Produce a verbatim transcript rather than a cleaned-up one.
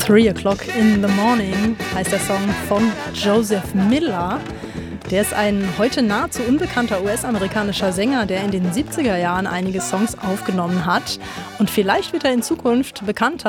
Three O'Clock in the Morning heißt der Song von Joseph Miller. Der ist ein heute nahezu unbekannter U S-amerikanischer Sänger, der in den siebziger Jahren einige Songs aufgenommen hat. Und vielleicht wird er in Zukunft bekannter